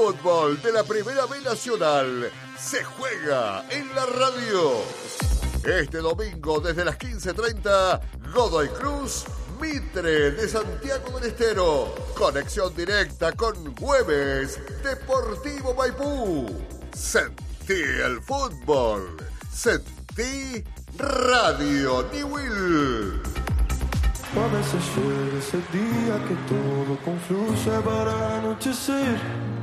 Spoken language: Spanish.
fútbol de la Primera B Nacional se juega en la radio. Este domingo desde las 15:30, Godoy Cruz, Mitre de Santiago del Estero. Conexión directa con Güemes, Deportivo Maipú. Sentí el fútbol. Sentí Radio Newell. A veces llega ese día que todo confluye para anochecer.